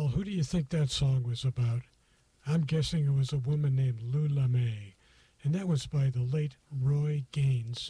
Well, who do you think that song was about? I'm guessing it was a woman named Lula May, and that was by the late Roy Gaines,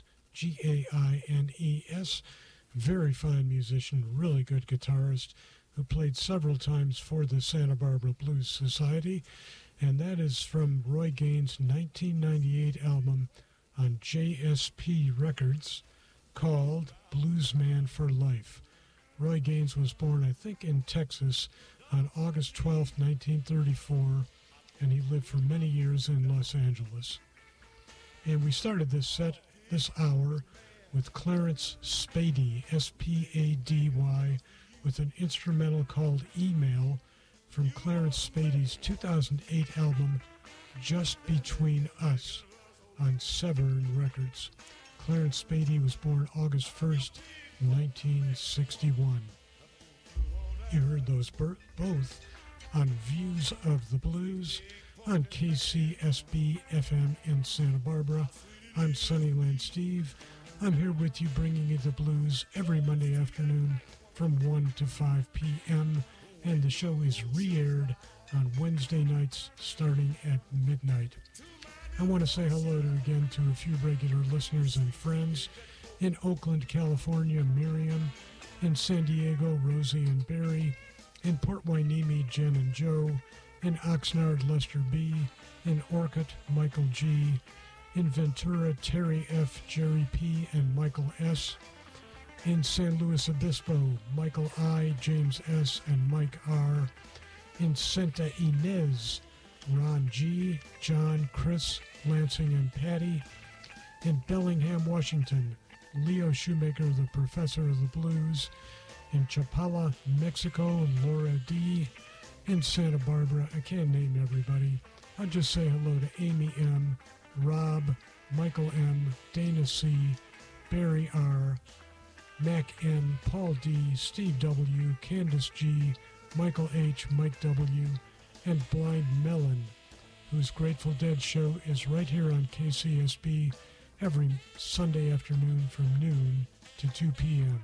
Gaines. Very fine musician, really good guitarist, who played several times for the Santa Barbara Blues Society, and that is from Roy Gaines' 1998 album on JSP Records called Bluesman for Life. Roy Gaines was born, I think, in Texas on August 12, 1934, and he lived for many years in Los Angeles. And we started this hour, with Clarence Spady, S-P-A-D-Y, with an instrumental called Email from Clarence Spady's 2008 album, Just Between Us, on Severn Records. Clarence Spady was born August 1st, 1961. You heard those both on Views of the Blues on KCSB FM in Santa Barbara. I'm Sunnyland Steve. I'm here with you bringing you the blues every Monday afternoon from 1 to 5 p.m. And the show is re-aired on Wednesday nights starting at midnight. I want to say hello again to a few regular listeners and friends. In Oakland, California, Miriam. In San Diego, Rosie and Barry. In Port Hueneme, Jen and Joe. In Oxnard, Lester B. In Orcutt, Michael G. In Ventura, Terry F., Jerry P., and Michael S. In San Luis Obispo, Michael I., James S., and Mike R. In Santa Ynez, Ron G., John, Chris, Lansing, and Patty. In Bellingham, Washington, Leo Shoemaker, the Professor of the Blues. In Chapala, Mexico, Laura D. In Santa Barbara, I can't name everybody. I'll just say hello to Amy M., Rob, Michael M., Dana C., Barry R., Mac N., Paul D., Steve W., Candace G., Michael H., Mike W., and Blind Melon, whose Grateful Dead show is right here on KCSB every Sunday afternoon from noon to 2 p.m.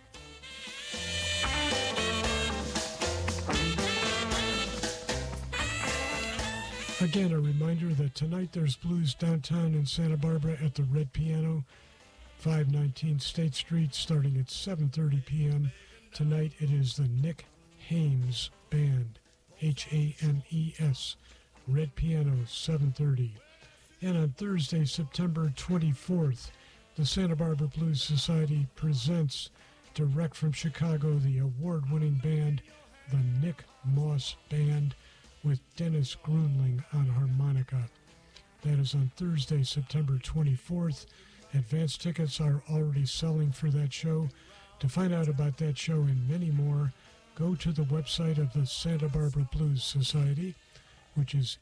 Again, a reminder that tonight there's blues downtown in Santa Barbara at the Red Piano, 519 State Street, starting at 7:30 p.m. Tonight it is the Nick Hames Band, Hames, Red Piano, 7:30. And on Thursday, September 24th, the Santa Barbara Blues Society presents, direct from Chicago, the award-winning band, the Nick Moss Band, with Dennis Grunling on harmonica. That is on Thursday, September 24th. Advance tickets are already selling for that show. To find out about that show and many more, go to the website of the Santa Barbara Blues Society, which is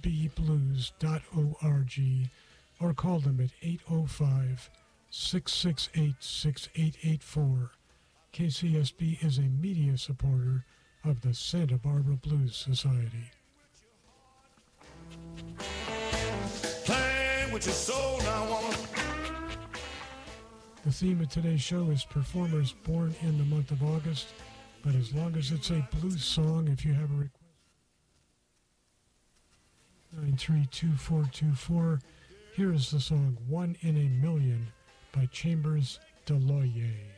sbblues.org, or call them at 805-668-6884. KCSB is a media supporter of the Santa Barbara Blues Society. Play with your soul now, woman. The theme of today's show is performers born in the month of August, but as long as it's a blues song, if you have a request, 932-424, here is the song One in a Million by Chambers Deloye.